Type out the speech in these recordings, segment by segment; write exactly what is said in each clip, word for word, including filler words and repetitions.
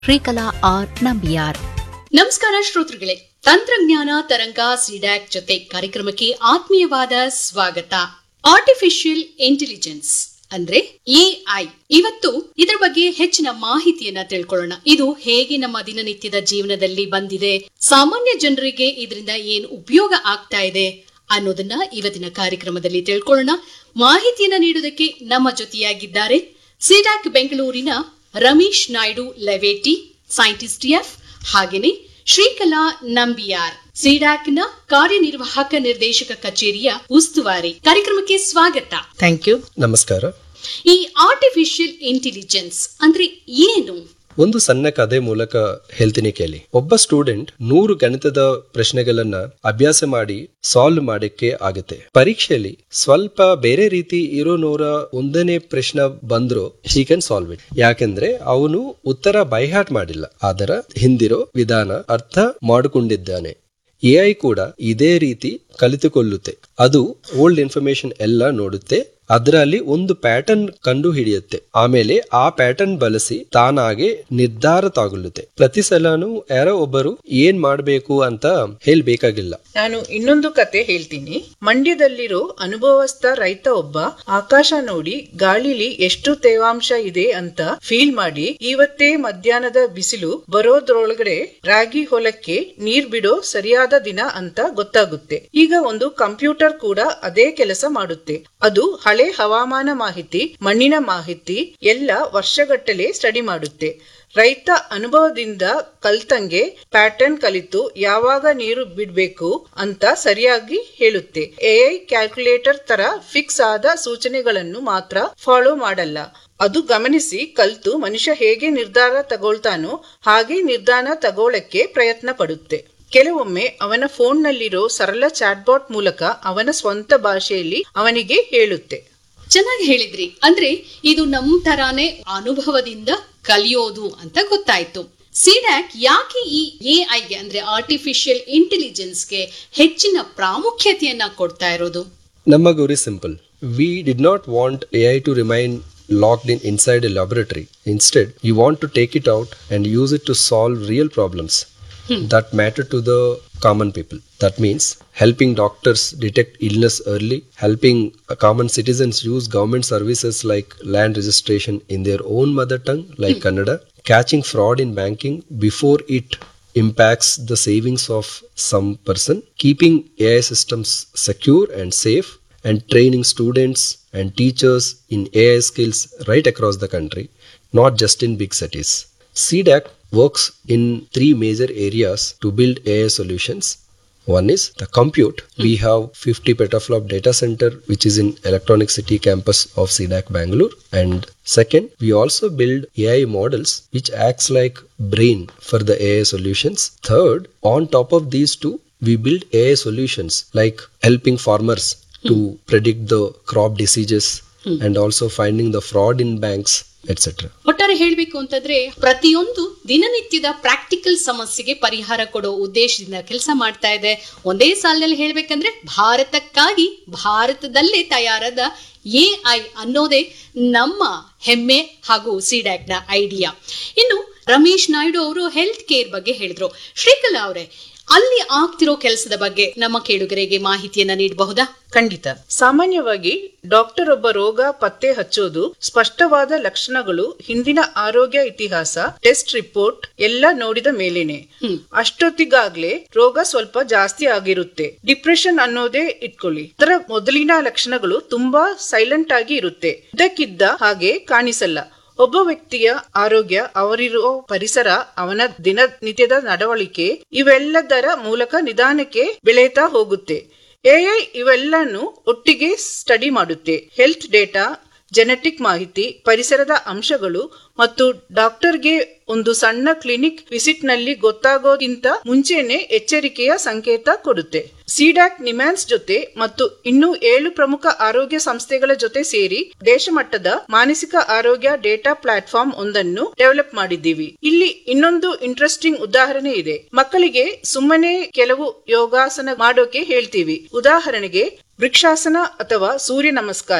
Srikala R Nambiar. ನಮಸ್ಕಾರ ಶ್ರೋತೃಗಳೇ, ತಂತ್ರಜ್ಞಾನ ತರಂಗ ಸಿಡ್ಯಾಕ್ ಜೊತೆ ಕಾರ್ಯಕ್ರಮಕ್ಕೆ ಆತ್ಮೀಯವಾದ ಸ್ವಾಗತ. ಆರ್ಟಿಫಿಷಿಯಲ್ ಇಂಟೆಲಿಜೆನ್ಸ್ ಅಂದ್ರೆ ಎಐ. ಇವತ್ತು ಇದರ ಬಗ್ಗೆ ಹೆಚ್ಚಿನ ಮಾಹಿತಿಯನ್ನ ತಿಳ್ಕೊಳ್ಳೋಣ. ಇದು ಹೇಗೆ ನಮ್ಮ ದಿನನಿತ್ಯದ ಜೀವನದಲ್ಲಿ ಬಂದಿದೆ, ಸಾಮಾನ್ಯ ಜನರಿಗೆ ಇದರಿಂದ ಏನು ಉಪಯೋಗ ಆಗ್ತಾ ಇದೆ ಅನ್ನೋದನ್ನ ಇವತ್ತಿನ ಕಾರ್ಯಕ್ರಮದಲ್ಲಿ ತಿಳ್ಕೊಳ್ಳೋಣ. ಮಾಹಿತಿಯನ್ನ ನೀಡುವುದಕ್ಕೆ ನಮ್ಮ ಜೊತೆಯಾಗಿದ್ದಾರೆ ಸಿಡ್ಯಾಕ್ ಬೆಂಗಳೂರಿನ ರಮೇಶ್ ನಾಯ್ಡು ಲೆವೇಟಿ, ಸೈಂಟಿಸ್ಟ್ ಎಫ್, ಹಾಗೇನೆ ಶ್ರೀಕಲಾ ನಂಬಿಯಾರ್, ಸಿಡ್ಯಾಕ್ನ ಕಾರ್ಯನಿರ್ವಾಹಕ ನಿರ್ದೇಶಕ ಕಚೇರಿಯ ಉಸ್ತುವಾರಿ. ಕಾರ್ಯಕ್ರಮಕ್ಕೆ ಸ್ವಾಗತ. Thank you. ನಮಸ್ಕಾರ. ಈ ಆರ್ಟಿಫಿಷಿಯಲ್ ಇಂಟೆಲಿಜೆನ್ಸ್ ಅಂದ್ರೆ ಏನು? ಒಂದು ಸಣ್ಣ ಕಥೆ ಮೂಲಕ ಹೇಳ್ತೀನಿ ಕೇಳಿ. ಒಬ್ಬ ಸ್ಟೂಡೆಂಟ್ ನೂರು ಗಣಿತದ ಪ್ರಶ್ನೆಗಳನ್ನ ಅಭ್ಯಾಸ ಮಾಡಿ ಸಾಲ್ವ್ ಮಾಡಕ್ಕೆ ಆಗುತ್ತೆ. ಪರೀಕ್ಷೆಯಲ್ಲಿ ಸ್ವಲ್ಪ ಬೇರೆ ರೀತಿ ಇರೋ ನೂರ ಒಂದನೇ ಪ್ರಶ್ನೆ ಬಂದ್ರು ಹಿ ಕ್ಯಾನ್ ಸಾಲ್ವ್ ಇಟ್. ಯಾಕೆಂದ್ರೆ ಅವನು ಉತ್ತರ ಬೈ ಹಾರ್ಟ್ ಮಾಡಿಲ್ಲ, ಅದರ ಹಿಂದಿರೋ ವಿಧಾನ ಅರ್ಥ ಮಾಡಿಕೊಂಡಿದ್ದಾನೆ. ಎಐ ಕೂಡ ಇದೇ ರೀತಿ ಕಲಿತುಕೊಳ್ಳುತ್ತೆ. ಅದು ಓಲ್ಡ್ ಇನ್ಫಾರ್ಮೇಶನ್ ಎಲ್ಲ ನೋಡುತ್ತೆ, ಅದರಲ್ಲಿ ಒಂದು ಪ್ಯಾಟರ್ನ್ ಕಂಡು ಹಿಡಿಯುತ್ತೆ, ಆಮೇಲೆ ಆ ಪ್ಯಾಟರ್ನ್ ಬಳಸಿ ತಾನಾಗೆ ನಿರ್ಧಾರ ತಗೊಳ್ಳುತ್ತೆ. ಪ್ರತಿ ಸಲನೂ ಯಾರೋ ಒಬ್ಬರು ಏನ್ ಮಾಡ್ಬೇಕು ಅಂತ ಹೇಳ್ಬೇಕಾಗಿಲ್ಲ. ನಾನು ಇನ್ನೊಂದು ಕತೆ ಹೇಳ್ತೀನಿ. ಮಂಡ್ಯದಲ್ಲಿರೋ ಅನುಭವಸ್ಥ ರೈತ ಒಬ್ಬ ಆಕಾಶ ನೋಡಿ ಗಾಳಿಲಿ ಎಷ್ಟು ತೇವಾಂಶ ಇದೆ ಅಂತ ಫೀಲ್ ಮಾಡಿ ಇವತ್ತೇ ಮಧ್ಯಾಹ್ನದ ಬಿಸಿಲು ಬರೋದ್ರೊಳಗಡೆ ರಾಗಿ ಹೊಲಕ್ಕೆ ನೀರ್ ಬಿಡೋ ಸರಿಯಾದ ದಿನ ಅಂತ ಗೊತ್ತಾಗುತ್ತೆ. ಈಗ ಒಂದು ಕಂಪ್ಯೂಟರ್ ಕೂಡ ಅದೇ ಕೆಲಸ ಮಾಡುತ್ತೆ. ಅದು ಹಳೆ ಹವಾಮಾನ ಮಾಹಿತಿ, ಮಣ್ಣಿನ ಮಾಹಿತಿ ಎಲ್ಲ ವರ್ಷಗಟ್ಟಲೆ ಸ್ಟಡಿ ಮಾಡುತ್ತೆ. ರೈತ ಅನುಭವದಿಂದ ಕಲ್ತಂಗೆ ಪ್ಯಾಟರ್ನ್ ಕಲಿತು ಯಾವಾಗ ನೀರು ಬಿಡ್ಬೇಕು ಅಂತ ಸರಿಯಾಗಿ ಹೇಳುತ್ತೆ. ಎಐ ಕ್ಯಾಲ್ಕುಲೇಟರ್ ತರ ಫಿಕ್ಸ್ ಆದ ಸೂಚನೆಗಳನ್ನು ಮಾತ್ರ ಫಾಲೋ ಮಾಡಲ್ಲ. ಅದು ಗಮನಿಸಿ ಕಲ್ತು ಮನುಷ್ಯ ಹೇಗೆ ನಿರ್ಧಾರ ತಗೊಳ್ತಾನೋ ಹಾಗೆ ನಿರ್ಧಾರ ತಗೊಳ್ಳಕ್ಕೆ ಪ್ರಯತ್ನ ಪಡುತ್ತೆ. ಕೆಲವೊಮ್ಮೆ ಅವನ ಫೋನ್ ನಲ್ಲಿರೋ ಸರಳ ಚಾಟ್ಬಾಟ್ ಮೂಲಕ ಅವನ ಸ್ವಂತ ಭಾಷೆಯಲ್ಲಿ ಅವನಿಗೆ ಹೇಳುತ್ತೆ. ಚೆನ್ನಾಗಿ ಹೇಳಿದ್ರಿ. ಅಂದ್ರೆ ಇದು ನಮ್ ತರಾನೇ ಅನುಭವದಿಂದ ಕಲಿಯೋದು ಅಂತ ಗೊತ್ತಾಯ್ತು. ಸಿಡ್ಯಾಕ್ ಯಾಕೆ ಈ ಎಐಗೆ ಅಂದ್ರೆ ಆರ್ಟಿಫಿಷಿಯಲ್ ಇಂಟೆಲಿಜೆನ್ಸ್ಗೆ ಹೆಚ್ಚಿನ ಪ್ರಾಮುಖ್ಯತೆಯನ್ನ ಕೊಡ್ತಾ ಇರೋದು? ನಮ್ಮ ಗುರಿ simple. We did not want AI to remain locked in inside a laboratory. Instead, we want to take it out and use it to solve real problems hmm. that matter to the common people. That means helping doctors detect illness early, helping common citizens use government services like land registration in their own mother tongue like hmm. Kannada, catching fraud in banking before it impacts the savings of some person, keeping A I systems secure and safe, and training students and teachers in A I skills right across the country, not just in big cities. SIDAC works in three major areas to build A I solutions. One is the compute. We have fifty petaflop data center which is in Electronic City campus of SIDAC Bangalore. And second, we also build A I models which acts like brain for the A I solutions. Third, on top of these two, we build A I solutions like helping farmers to hmm. predict the crop diseases hmm. and also finding the fraud in banks, et cetera. ಒಟ್ಟಾರೆ ಹೇಳ್ಬೇಕು ಅಂತಂದ್ರೆ ಪ್ರತಿಯೊಂದು ದಿನನಿತ್ಯದ practical ಸಮಸ್ಯೆಗೆ ಪರಿಹಾರ ಕೊಡೋ ಉದ್ದೇಶದಿಂದ ಕೆಲಸ ಮಾಡ್ತಾ ಇದೆ. ಒಂದೇ ಸಾಲಿನಲ್ಲಿ ಹೇಳ್ಬೇಕಂದ್ರೆ ಭಾರತಕ್ಕಾಗಿ ಭಾರತದಲ್ಲೇ ತಯಾರಾದ ಎಐ ಅನ್ನೋದೇ ನಮ್ಮ ಹೆಮ್ಮೆ ಹಾಗೂ ಸಿಡ್ಯಾಕ್ ನ ಐಡಿಯಾ. ಇನ್ನು ರಮೇಶ್ ನಾಯ್ಡು ಅವರು ಹೆಲ್ತ್ ಕೇರ್ ಬಗ್ಗೆ ಹೇಳಿದ್ರು. ಶ್ರೀಕಲಾ ಅವರೇ, ಅಲ್ಲಿ ಆಗ್ತಿರೋ ಕೆಲಸದ ಬಗ್ಗೆ ನಮ್ಮ ಕೇಳುಗರಿಗೆ ಮಾಹಿತಿಯನ್ನ ನೀಡಬಹುದಾ? ಖಂಡಿತ. ಸಾಮಾನ್ಯವಾಗಿ ಡಾಕ್ಟರ್ ಒಬ್ಬ ರೋಗ ಪತ್ತೆ ಹಚ್ಚೋದು ಸ್ಪಷ್ಟವಾದ ಲಕ್ಷಣಗಳು, ಹಿಂದಿನ ಆರೋಗ್ಯ ಇತಿಹಾಸ, ಟೆಸ್ಟ್ ರಿಪೋರ್ಟ್ ಎಲ್ಲ ನೋಡಿದ ಮೇಲೇನೆ. ಅಷ್ಟೊತ್ತಿಗಾಗ್ಲೇ ರೋಗ ಸ್ವಲ್ಪ ಜಾಸ್ತಿ ಆಗಿರುತ್ತೆ. ಡಿಪ್ರೆಷನ್ ಅನ್ನೋದೇ ಇಟ್ಕೊಳ್ಳಿ. ಅದರ ಮೊದಲಿನ ಲಕ್ಷಣಗಳು ತುಂಬಾ ಸೈಲೆಂಟ್ ಆಗಿ ಇರುತ್ತೆ, ಇದಕ್ಕಿದ್ದ ಹಾಗೆ ಕಾಣಿಸಲ್ಲ. ಒಬ್ಬ ವ್ಯಕ್ತಿಯ ಆರೋಗ್ಯ, ಅವರಿರೋ ಪರಿಸರ, ಅವನ ದಿನನಿತ್ಯದ ನಡವಳಿಕೆ ಇವೆಲ್ಲದರ ಮೂಲಕ ನಿಧಾನಕ್ಕೆ ಬೆಳೆಯುತ್ತಾ ಹೋಗುತ್ತೆ. ಎಐ ಇವೆಲ್ಲನ್ನು ಒಟ್ಟಿಗೆ ಸ್ಟಡಿ ಮಾಡುತ್ತೆ. ಹೆಲ್ತ್ ಡೇಟಾ, ಜೆನೆಟಿಕ್ ಮಾಹಿತಿ, ಪರಿಸರದ ಅಂಶಗಳು ಮತ್ತು ಡಾಕ್ಟರ್ಗೆ ಒಂದು ಸಣ್ಣ ಕ್ಲಿನಿಕ್ ವಿಸಿಟ್ ನಲ್ಲಿ ಗೊತ್ತಾಗೋದ್ಕಿಂತ ಮುಂಚೆನೆ ಎಚ್ಚರಿಕೆಯ ಸಂಕೇತ ಕೊಡುತ್ತೆ. ಸಿಡ್ಯಾಕ್ ನಿಮ್ಯಾನ್ಸ್ ಜೊತೆ ಮತ್ತು ಇನ್ನೂ ಏಳು ಪ್ರಮುಖ ಆರೋಗ್ಯ ಸಂಸ್ಥೆಗಳ ಜೊತೆ ಸೇರಿ ದೇಶಮಟ್ಟದ ಮಾನಸಿಕ ಆರೋಗ್ಯ ಡೇಟಾ ಪ್ಲಾಟ್ಫಾರ್ಮ್ ಒಂದನ್ನು ಡೆವಲಪ್ ಮಾಡಿದ್ದೀವಿ. ಇಲ್ಲಿ ಇನ್ನೊಂದು ಇಂಟ್ರೆಸ್ಟಿಂಗ್ ಉದಾಹರಣೆ ಇದೆ. ಮಕ್ಕಳಿಗೆ ಸುಮ್ಮನೆ ಕೆಲವು ಯೋಗಾಸನ ಮಾಡೋಕೆ ಹೇಳ್ತೀವಿ. ಉದಾಹರಣೆಗೆ ವೃಕ್ಷಾಸನ ಅಥವಾ ಸೂರ್ಯ ನಮಸ್ಕಾರ.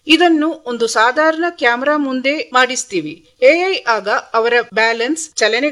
ಇದನ್ನು ಒಂದು ಸಾಧಾರಣ ಕ್ಯಾಮೆರಾ ಮುಂದೆ ಮಾಡಿಸ್ತೀವಿ. ಎಐ ಆಗ ಅವರ ಬ್ಯಾಲೆನ್ಸ್, ಚಲನೆ